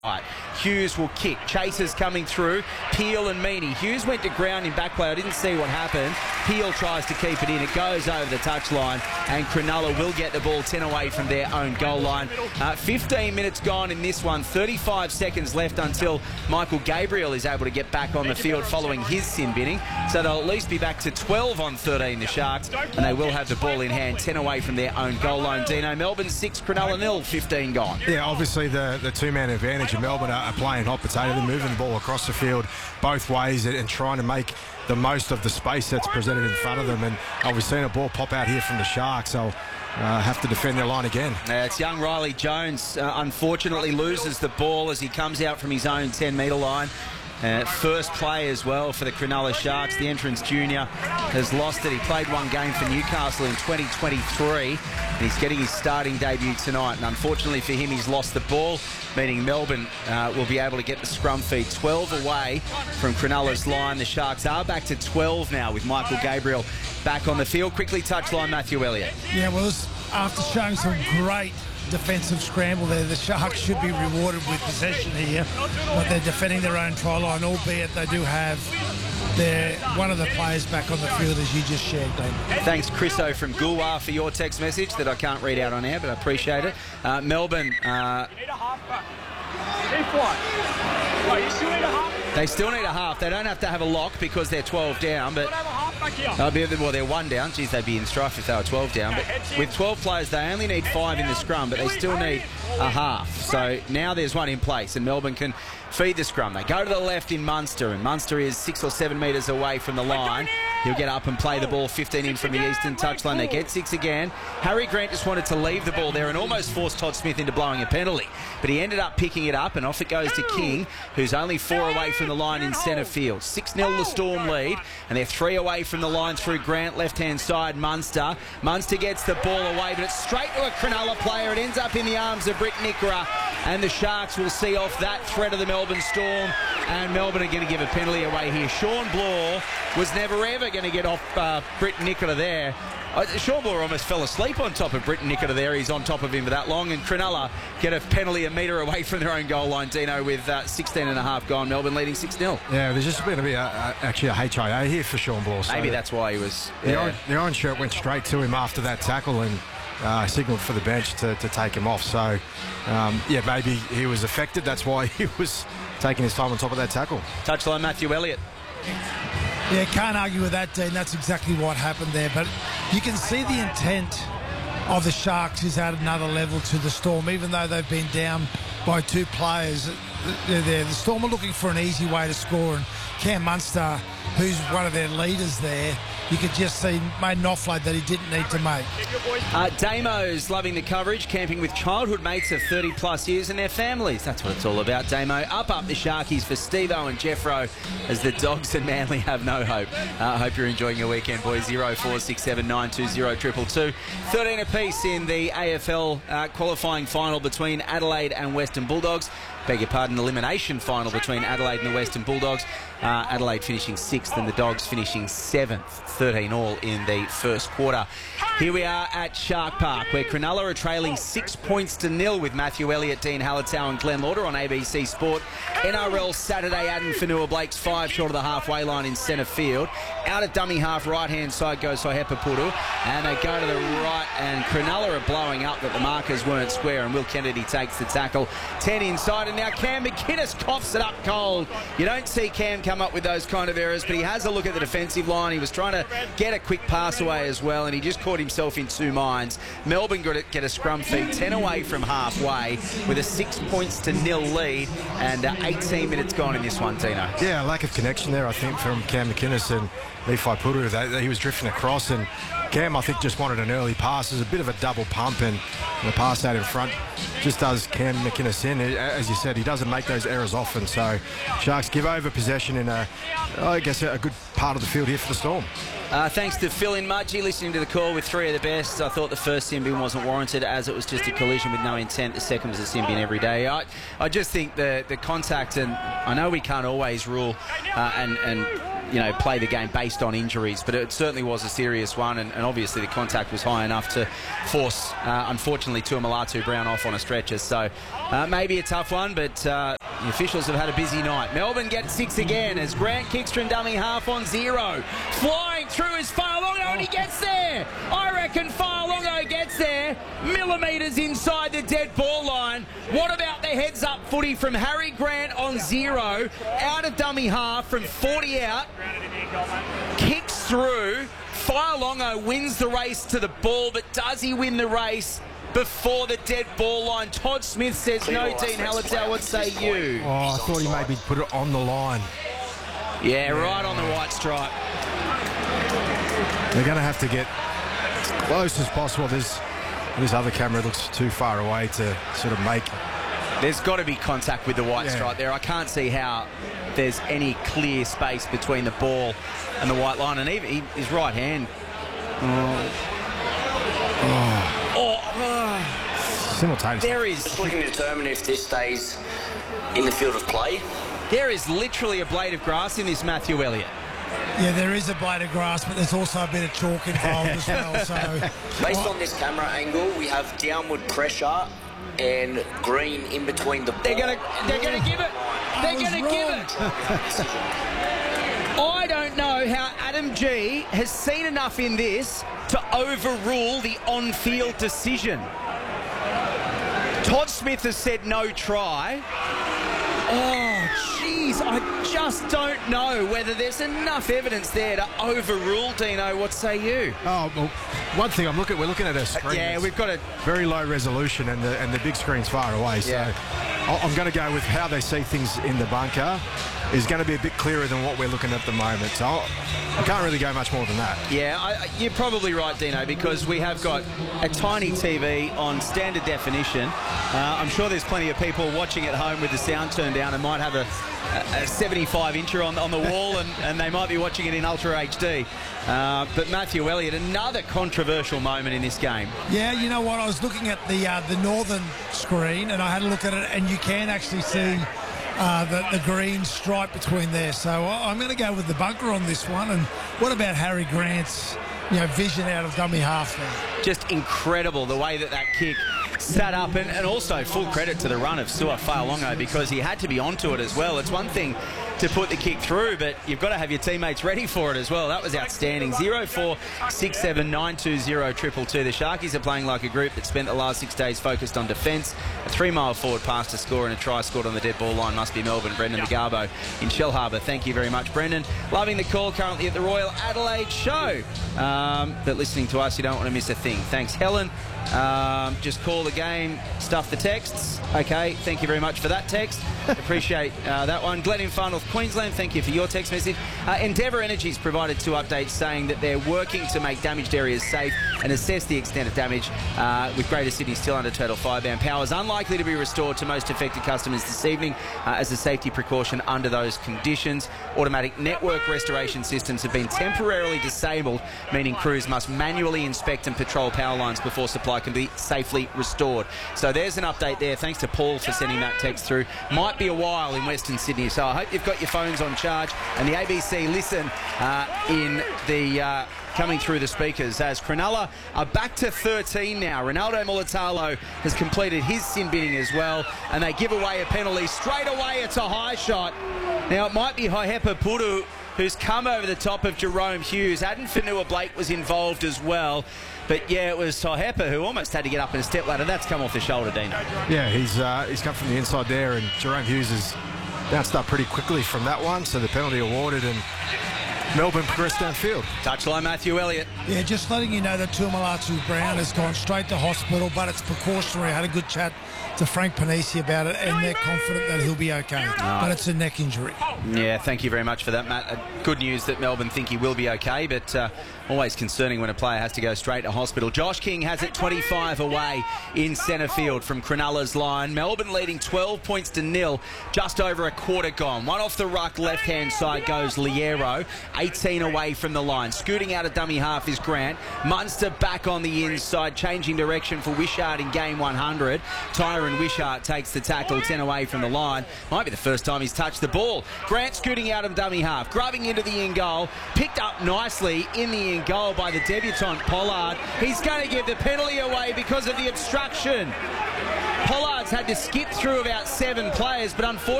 Right. Hughes will kick. Chasers coming through. Peel and Meaney. Hughes went to ground in back play. I didn't see what happened. Peel tries to keep it in. It goes over the touchline, and Cronulla will get the ball 10 away from their own goal line. 15 minutes gone in this one. 35 seconds left until Michael Gabriel is able to get back on the field following his sin binning. So they'll at least be back to 12 on 13, the Sharks, and they will have the ball in hand 10 away from their own goal line. Dino, Melbourne 6, Cronulla 0, 15 gone. Yeah, obviously the two-man advantage. Melbourne are playing hot potato. They're moving the ball across the field both ways and trying to make the most of the space that's presented in front of them. And we've seen a ball pop out here from the Sharks. So have to defend their line again. It's young Riley Jones unfortunately loses the ball as he comes out from his own 10-metre line. First play as well for the Cronulla Sharks. The entrance junior has lost it. He played one game for Newcastle in 2023. And he's getting his starting debut tonight. And unfortunately for him, he's lost the ball, meaning Melbourne will be able to get the scrum feed 12 away from Cronulla's line. The Sharks are back to 12 now with Michael Gabriel back on the field. Quickly touchline, Matthew Elliott. Yeah, well, after showing some great defensive scramble there, the Sharks should be rewarded with possession here, but they're defending their own try line, albeit they do have one of the players back on the field, as you just shared, David. Thanks, Chriso from Goolwa, for your text message that I can't read out on air, but I appreciate it. Melbourne, they still need a half. They don't have to have a lock because they're 12 down, but they're 1 down. Geez, they'd be in strife if they were 12 down. But with 12 players, they only need 5 in the scrum, but they still need a half. So now there's one in place, and Melbourne can feed the scrum. They go to the left in Munster, and Munster is 6 or 7 metres away from the line. He'll get up and play the ball 15 in from the eastern touchline. They get 6 again. Harry Grant just wanted to leave the ball there and almost forced Todd Smith into blowing a penalty. But he ended up picking it up, and off it goes to King, who's only 4 away from the line in centre field. 6-0 the Storm lead, and they're 3 away from the line through Grant, left-hand side, Munster. Munster gets the ball away, but it's straight to a Cronulla player. It ends up in the arms of Britt Nikora, and the Sharks will see off that threat of the Melbourne Storm, and Melbourne are going to give a penalty away here. Sean Bloor was never ever going to get off Britt Nikora there. Sean Bloor almost fell asleep on top of Britt Nikora there. He's on top of him for that long, and Cronulla get a penalty a metre away from their own goal line, Dino, with 16 and a half gone. Melbourne leading 6-0. Yeah, there's just going to be actually a HIA here for Sean Bloor. So maybe that's why he was... The orange shirt went straight to him after that tackle and signalled for the bench to take him off. So, yeah, maybe he was affected. That's why he was taking his time on top of that tackle. Touchline, Matthew Elliott. Yeah, can't argue with that, Dean. That's exactly what happened there. But you can see the intent of the Sharks is at another level to the Storm, even though they've been down by 2 players. The Storm are looking for an easy way to score, and Cam Munster, who's one of their leaders there, you could just see made an offload that he didn't need to make. Damo's loving the coverage, camping with childhood mates of 30-plus years and their families. That's what it's all about, Damo. Up the Sharkies for Steve-O and Jeffro as the Dogs and Manly have no hope. I hope you're enjoying your weekend, boys. 0467 920 222. 13 apiece in the AFL qualifying final between Adelaide and Western Bulldogs. Beg your pardon, elimination final between Adelaide and the Western Bulldogs. Adelaide finishing 6th and the Dogs finishing 7th. 13 all in the first quarter. Here we are at Shark Park, where Cronulla are trailing 6 points to 0 with Matthew Elliott, Dean Hallertau and Glenn Lauder on ABC Sport. NRL Saturday, Adam Fanua-Blake's 5 short of the halfway line in centre field. Out at dummy half, right-hand side goes Sohepa Puru, and they go to the right, and Cronulla are blowing up that the markers weren't square, and Will Kennedy takes the tackle. 10 inside, and now Cam McInnes coughs it up cold. You don't see Cam come up with those kind of errors, but he has a look at the defensive line. He was trying to get a quick pass away as well, and he just caught himself in 2 minds. Melbourne got to get a scrum feed 10 away from halfway with a 6 points to 0 lead, and 18 minutes gone in this one, Tino. Yeah, lack of connection there, I think, from Cam McInnes and Levi Puru. He was drifting across, and Cam, I think, just wanted an early pass. There's a bit of a double pump, and the pass out in front just does Cam McInnes in. As you said, he doesn't make those errors often, so Sharks give over possession in I guess a good part of the field here for the Storm. Thanks to Phil in Mudgee, listening to the call with 3 of the best. I thought the first sin bin wasn't warranted, as it was just a collision with no intent. The second was a sin bin every day. I just think the contact, and I know we can't always rule and play the game based on injuries, but it certainly was a serious one, and obviously the contact was high enough to force, unfortunately, Tuamulatu Brown off on a stretcher. So maybe a tough one, but the officials have had a busy night. Melbourne get 6 again as Grant kicks from dummy half on 0. Flying through is Fa'alongo, and he gets there. I reckon Fa'alongo gets there, millimetres inside the dead ball line. What about the heads-up footy from Harry Grant on 0, out of dummy half from 40 out, kicks through. Fa'alongo wins the race to the ball, but does he win the race before the dead ball line? Todd Smith says no. Dean Hallertau, what say you? Oh, I thought he maybe put it on the line. Yeah, right on the white stripe. They're going to have to get as close as possible. This other camera looks too far away to sort of make. There's got to be contact with the white stripe there. I can't see how there's any clear space between the ball and the white line. And even his right hand. Simultaneously. There is. Just looking to determine if this stays in the field of play. There is literally a blade of grass in this Matthew Elliott. Yeah, there is a blade of grass, but there's also a bit of chalk involved as well. So, based on this camera angle, we have downward pressure and green in between the ball. They're gonna give it. They're gonna give it. I don't know how Adam G has seen enough in this to overrule the on-field decision. Todd Smith has said no try. Oh, jeez, I just don't know whether there's enough evidence there to overrule, Dino. What say you? Oh, well, one thing we're looking at a screen. Yeah, we've got a very low resolution, and the big screen's far away. So I'm going to go with how they see things in the bunker is going to be a bit clearer than what we're looking at the moment. So I can't really go much more than that. Yeah, you're probably right, Dino, because we have got a tiny TV on standard definition. I'm sure there's plenty of people watching at home with the sound turned down and might have a 75-incher on the wall, and they might be watching it in Ultra HD. But Matthew Elliott, another controversial moment in this game. Yeah, you know what? I was looking at the northern screen, and I had a look at it, and you can actually see the green stripe between there. So I'm going to go with the bunker on this one. And what about Harry Grant's vision out of dummy half there? Just incredible the way that kick sat up, and also full credit to the run of Sua Fa'alongo, because he had to be onto it as well. It's one thing to put the kick through, but you've got to have your teammates ready for it as well. That was outstanding. 0467920222. The Sharkies are playing like a group that spent the last 6 days focused on defence. A 3-mile forward pass to score and a try scored on the dead ball line must be Melbourne. Brendan McGarbo in Shellharbour. Thank you very much, Brendan. Loving the call, currently at the Royal Adelaide show. But listening to us, you don't want to miss a thing. Thanks, Helen. Just call the game, stuff the texts. Okay, thank you very much for that text. Appreciate that one. Glenn in Far North Queensland, thank you for your text message. Endeavour Energy's provided 2 updates saying that they're working to make damaged areas safe and assess the extent of damage, with Greater Sydney still under total fireban. Power is unlikely to be restored to most affected customers this evening as a safety precaution under those conditions. Automatic network restoration systems have been temporarily disabled, meaning crews must manually inspect and patrol power lines before supply can be safely restored. So there's an update there. Thanks to Paul for sending that text through. Might be a while in Western Sydney, so I hope you've got your phones on charge and the ABC Listen in the coming through the speakers, as Cronulla are back to 13 now. Ronaldo Mulitalo has completed his sin binning as well, and they give away a penalty straight away. It's a high shot. Now it might be Haihepa Puru who's come over the top of Jerome Hughes. Aden Fanua-Blake was involved as well. But yeah, it was Haihepa who almost had to get up in a step ladder. That's come off the shoulder, Dino. Yeah, he's come from the inside there, and Jerome Hughes has bounced up pretty quickly from that one. So the penalty awarded, and Melbourne progressed downfield. Touchline Matthew Elliott. Yeah, just letting you know that Tuamulatu Brown has gone straight to hospital, but it's precautionary. I had a good chat to Frank Panisi about it, and they're confident that he'll be okay. But it's a neck injury. Yeah, thank you very much for that, Matt. Good news that Melbourne think he will be okay, but always concerning when a player has to go straight to hospital. Josh King has it 25 away in centre field from Cronulla's line. Melbourne leading 12 points to 0, just over a quarter gone. One off the ruck, left-hand side goes Liero. 18 away from the line. Scooting out of dummy half is Grant. Munster back on the inside, changing direction for Wishart in game 100. Tyron Wishart takes the tackle, 10 away from the line. Might be the first time he's touched the ball. Grant scooting out of dummy half, grubbing into the in goal. Picked up nicely in the in goal by the debutant Pollard. He's going to give the penalty away because of the obstruction. Pollard's had to skip through about 7 players, but unfortunately